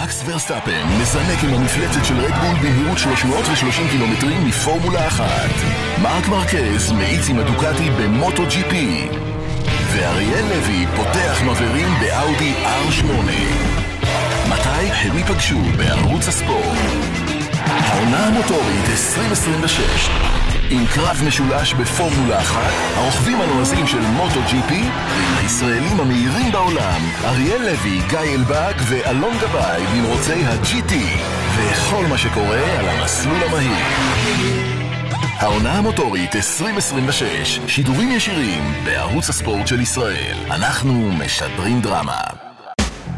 מקס ורסטאפן מזנק עם המפלצת של רדבול במהירות 330 קילומטרים מפורמולה 1. מרק מרקז מאיץ עם הדוקטי במוטו ג'י פי. ואריאל לוי פותח מבערים באאודי R8. מתי הם ייפגשו בערוץ הספורט? העונה המוטורית 2026 עם קרב משולש בפורמולה 1, הרוכבים הנועזים של מוטו ג'י פי ועם הישראלים המהירים בעולם אריאל לוי, גיא אלבג ואלון גבאי במרוצי ה-GT וכל מה שקורה על המסלול המהיר. העונה המוטורית 2026, שידורים ישירים בערוץ הספורט של ישראל. אנחנו משדרים דרמה.